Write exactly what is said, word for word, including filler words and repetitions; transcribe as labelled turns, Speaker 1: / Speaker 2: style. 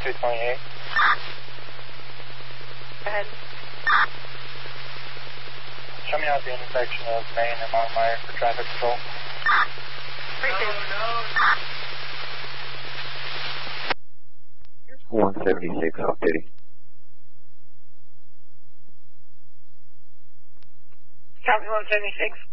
Speaker 1: two twenty-eight.
Speaker 2: Go ahead.
Speaker 1: Show me out the intersection of Main and Montmeyer for traffic control.
Speaker 3: one seventy-six off duty.
Speaker 2: Copy one seventy-six.